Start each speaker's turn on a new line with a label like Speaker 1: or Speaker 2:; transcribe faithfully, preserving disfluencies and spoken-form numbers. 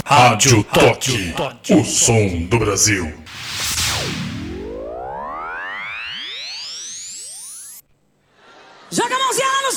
Speaker 1: Rádio Toque, o som do Brasil.
Speaker 2: Joga a mãozinha lá no